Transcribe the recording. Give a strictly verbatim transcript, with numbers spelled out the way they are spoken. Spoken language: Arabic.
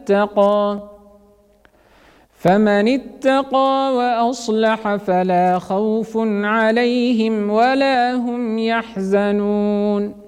اتقى فمن اتقى وأصلح فلا خوف عليهم ولا هم يحزنون